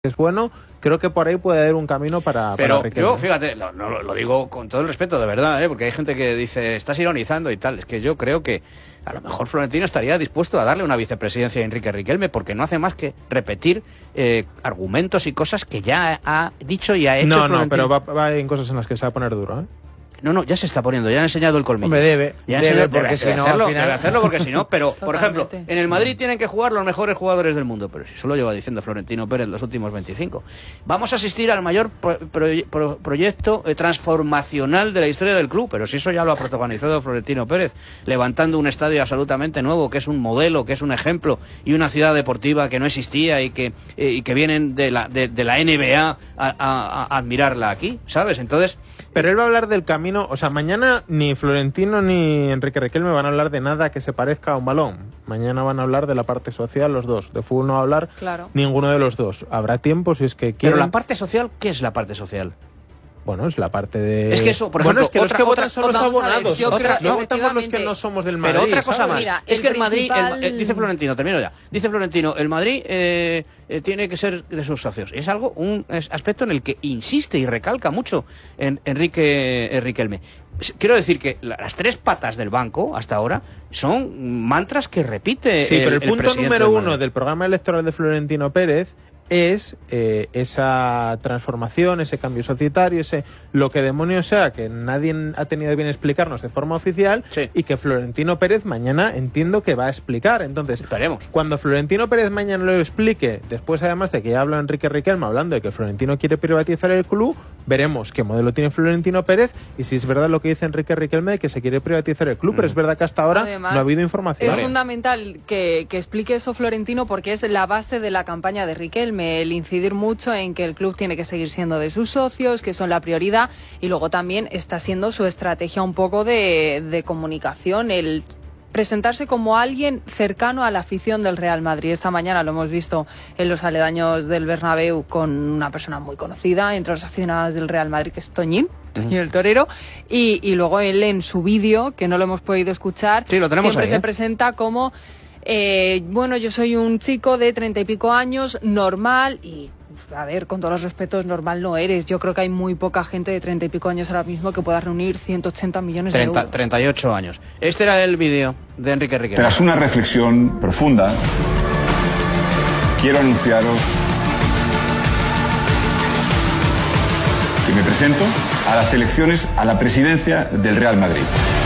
es bueno, creo que por ahí puede haber un camino para Riquelme. Yo, fíjate, lo digo con todo el respeto, de verdad, porque hay gente que dice, estás ironizando y tal. Es que yo creo que a lo mejor Florentino estaría dispuesto a darle una vicepresidencia a Enrique Riquelme, porque no hace más que repetir argumentos y cosas que ya ha dicho y ha hecho Florentino. No, pero va en cosas en las que se va a poner duro, ¿eh? No, ya se está poniendo, ya han enseñado el colmillo. Hombre, debe hacerlo porque si no, pero, por ejemplo, en el Madrid tienen que jugar los mejores jugadores del mundo, pero si solo lleva diciendo Florentino Pérez los últimos 25. Vamos a asistir al mayor proyecto transformacional de la historia del club, pero si eso ya lo ha protagonizado Florentino Pérez, levantando un estadio absolutamente nuevo, que es un modelo, que es un ejemplo, y una ciudad deportiva que no existía y que vienen de la NBA a admirarla aquí, ¿sabes? Entonces... Pero él va a hablar del camino, o sea, mañana ni Florentino ni Enrique Riquelme van a hablar de nada que se parezca a un balón. Mañana van a hablar de la parte social los dos. De fútbol no va a hablar ninguno de los dos. Habrá tiempo si es que quieren. Pero la parte social, ¿qué es la parte social? Bueno, es la parte de... Es que eso, por ejemplo... Bueno, es que los que votan son los abonados. No votamos los que no somos del Madrid. Pero otra cosa más. Mira, es que el Madrid... dice Florentino, termino ya. Dice Florentino, el Madrid tiene que ser de sus socios. Es algo, un aspecto en el que insiste y recalca mucho Enrique Riquelme. Quiero decir que las tres patas del banco, hasta ahora, son mantras que repite pero el punto número uno del programa electoral de Florentino Pérez es esa transformación, ese cambio societario, ese lo que demonios sea, que nadie ha tenido bien explicarnos de forma oficial, y que Florentino Pérez mañana entiendo que va a explicar. Entonces, esperemos. Cuando Florentino Pérez mañana lo explique, después además de que ya habló Enrique Riquelme hablando de que Florentino quiere privatizar el club, veremos qué modelo tiene Florentino Pérez y si es verdad lo que dice Enrique Riquelme de que se quiere privatizar el club, pero es verdad que hasta ahora además, no ha habido información. Es fundamental que explique eso Florentino, porque es la base de la campaña de Riquelme, el incidir mucho en que el club tiene que seguir siendo de sus socios, que son la prioridad, y luego también está siendo su estrategia un poco de comunicación, el presentarse como alguien cercano a la afición del Real Madrid. Esta mañana lo hemos visto en los aledaños del Bernabéu con una persona muy conocida entre los aficionados del Real Madrid, que es Toñín el torero, y luego él en su vídeo, que no lo hemos podido escuchar, lo tenemos siempre ahí, se presenta como bueno, yo soy un chico de 30 y pico años, normal, y a ver, con todos los respetos, normal no eres. Yo creo que hay muy poca gente de 30 y pico años ahora mismo que pueda reunir 180 millones de euros. 38 años. Este era el vídeo de Enrique Riquelme. Tras una reflexión profunda, quiero anunciaros que me presento a las elecciones a la presidencia del Real Madrid.